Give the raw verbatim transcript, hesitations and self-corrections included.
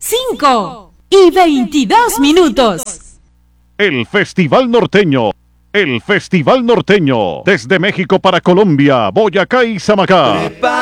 cinco y veintidós minutos. El Festival Norteño. El Festival Norteño. Desde México para Colombia, Boyacá y Samacá.